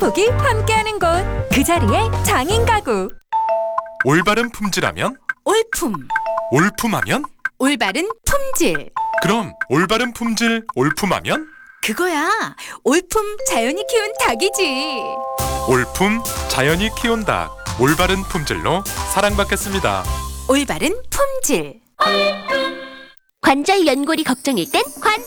행복이 함께하는 곳, 그 자리에 장인 가구. 올바른 품질하면? 올품. 올품하면? 올바른 품질. 그럼 올바른 품질 올품하면? 그거야. 올품 자연이 키운 닭이지. 올품 자연이 키운 닭, 올바른 품질로 사랑받겠습니다. 올바른 품질. 관절 연골이 걱정일 땐